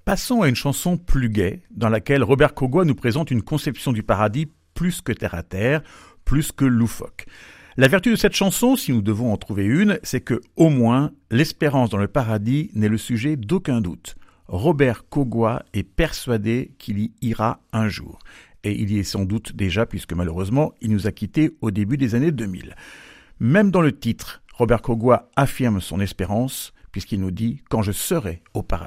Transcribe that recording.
Passons à une chanson plus gaie, dans laquelle Robert Kogoi nous présente une conception du paradis plus que terre à terre, plus que loufoque. La vertu de cette chanson, si nous devons en trouver une, c'est que, au moins, l'espérance dans le paradis n'est le sujet d'aucun doute. Robert Kogoi est persuadé qu'il y ira un jour. Et il y est sans doute déjà, puisque malheureusement, il nous a quittés au début des années 2000. Même dans le titre, Robert Kogoi affirme son espérance, puisqu'il nous dit « Quand je serai au paradis ».